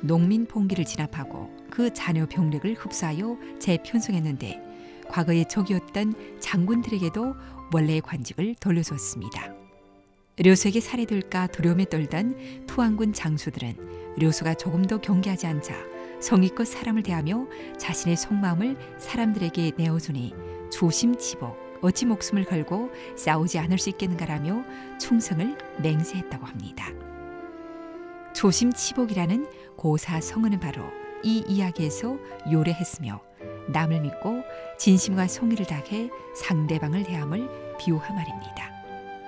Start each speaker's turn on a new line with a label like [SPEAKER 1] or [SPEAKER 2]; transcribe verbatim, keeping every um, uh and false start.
[SPEAKER 1] 농민 봉기를 진압하고 그 자녀 병력을 흡수하여 재편성했는데 과거의 적이었던 장군들에게도 원래의 관직을 돌려줬습니다. 료수에게 살해될까 두려움에 떨던 투항군 장수들은 료수가 조금 더 경계하지 않자 성의껏 사람을 대하며 자신의 속마음을 사람들에게 내어주니 조심치복 어찌 목숨을 걸고 싸우지 않을 수 있겠는가라며 충성을 맹세했다고 합니다. 조심치복이라는 고사 성어는 바로 이 이야기에서 요래했으며 남을 믿고 진심과 성의를 다해 상대방을 대함을 비유한 말입니다.